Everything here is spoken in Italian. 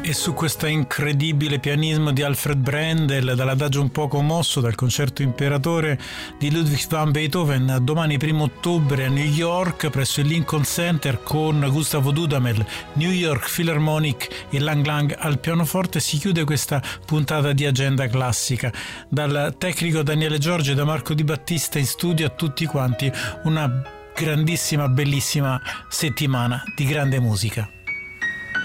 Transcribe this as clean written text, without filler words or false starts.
E su questo incredibile pianismo di Alfred Brendel, dall'adagio un poco mosso dal concerto imperatore di Ludwig van Beethoven, domani 1 ottobre a New York presso il Lincoln Center con Gustavo Dudamel, New York Philharmonic e Lang Lang al pianoforte, si chiude questa puntata di Agenda Classica. Dal tecnico Daniele Giorgi e da Marco Di Battista in studio, a tutti quanti una grandissima, bellissima settimana di grande musica.